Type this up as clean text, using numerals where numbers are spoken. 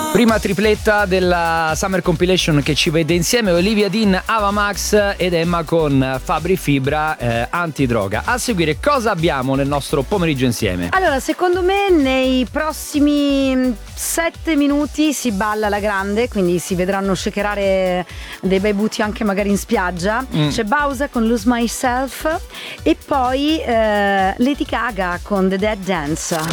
Prima tripletta della Summer Compilation che ci vede insieme Olivia Dean, Ava Max ed Emma con Fabri Fibra, Antidroga. A seguire cosa abbiamo nel nostro pomeriggio insieme? Allora, secondo me nei prossimi 7 minuti si balla la grande, quindi si vedranno shakerare dei bei butti anche magari in spiaggia. C'è Bowser con Lose Myself e poi Lady Gaga con The Dead Dance.